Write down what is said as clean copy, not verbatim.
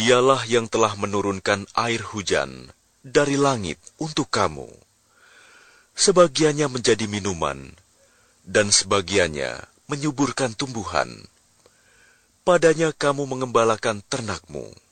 Dialah yang telah menurunkan air hujan dari langit untuk kamu. Sebagiannya menjadi minuman, dan sebagiannya menyuburkan tumbuhan. Padanya kamu mengembalakan ternakmu.